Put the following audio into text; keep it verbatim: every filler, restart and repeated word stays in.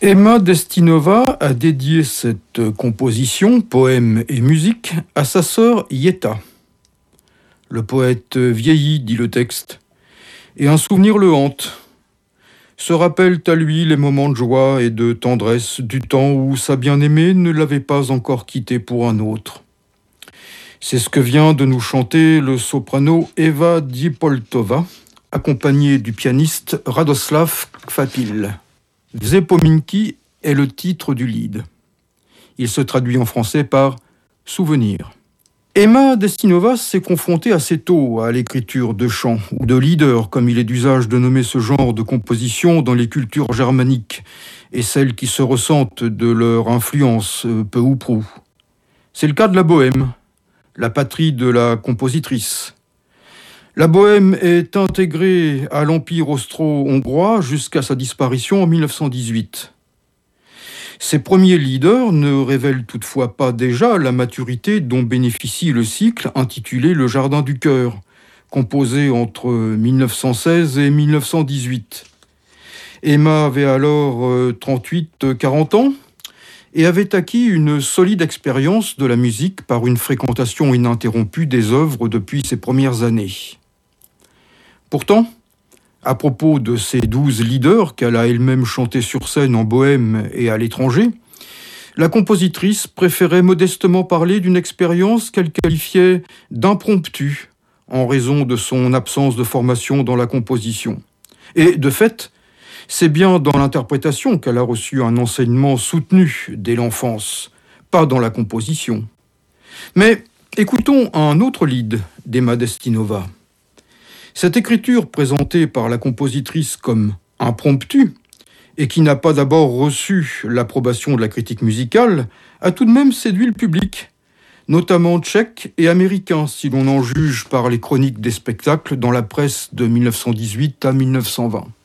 Emma Destinova a dédié cette composition, poème et musique, à sa sœur Yetta. Le poète vieillit, dit le texte, et un souvenir le hante. Se rappellent à lui les moments de joie et de tendresse du temps où sa bien-aimée ne l'avait pas encore quitté pour un autre. C'est ce que vient de nous chanter le soprano Eva Dipoltova, accompagnée du pianiste Radoslav Kvapil. Vsepominki est le titre du lead. Il se traduit en français par « souvenir ». Emma Destinova s'est confrontée assez tôt à l'écriture de chants ou de leaders, comme il est d'usage de nommer ce genre de composition dans les cultures germaniques et celles qui se ressentent de leur influence peu ou prou. C'est le cas de la Bohème, la patrie de la compositrice. La Bohème est intégrée à l'Empire austro-hongrois jusqu'à sa disparition en mille neuf cent dix-huit. Ses premiers leaders ne révèlent toutefois pas déjà la maturité dont bénéficie le cycle intitulé Le Jardin du Cœur, composé entre mille neuf cent seize et mille neuf cent dix-huit. Emma avait alors trente-huit à quarante ans et avait acquis une solide expérience de la musique par une fréquentation ininterrompue des œuvres depuis ses premières années. Pourtant, à propos de ces douze leaders qu'elle a elle-même chantés sur scène en Bohème et à l'étranger, la compositrice préférait modestement parler d'une expérience qu'elle qualifiait d'impromptue en raison de son absence de formation dans la composition. Et de fait, c'est bien dans l'interprétation qu'elle a reçu un enseignement soutenu dès l'enfance, pas dans la composition. Mais écoutons un autre lead d'Emma Destinova. Cette écriture présentée par la compositrice comme impromptue et qui n'a pas d'abord reçu l'approbation de la critique musicale a tout de même séduit le public, notamment tchèque et américain si l'on en juge par les chroniques des spectacles dans la presse de mille neuf cent dix-huit à mille neuf cent vingt.